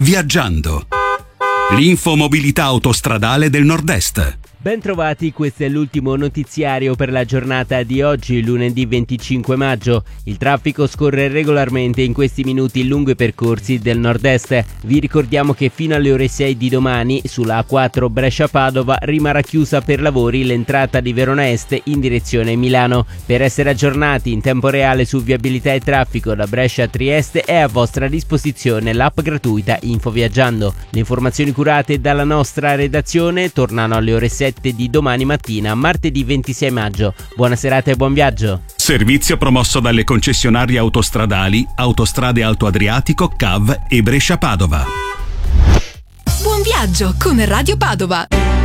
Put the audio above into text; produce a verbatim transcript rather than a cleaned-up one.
Viaggiando. L'infomobilità autostradale del Nord-Est. Ben trovati, questo è l'ultimo notiziario per la giornata di oggi, lunedì venticinque maggio. Il traffico scorre regolarmente in questi minuti lungo i percorsi del nord-est. Vi ricordiamo che fino alle ore sei di domani sulla A quattro Brescia-Padova rimarrà chiusa per lavori l'entrata di Verona Est in direzione Milano. Per essere aggiornati in tempo reale su viabilità e traffico da Brescia a Trieste è a vostra disposizione l'app gratuita Info Viaggiando. Le informazioni curate dalla nostra redazione tornano alle ore sei di domani mattina, martedì ventisei maggio. Buona serata e buon viaggio. Servizio promosso dalle concessionarie autostradali Autostrade Alto Adriatico, C A V e Brescia Padova. Buon viaggio con Radio Padova.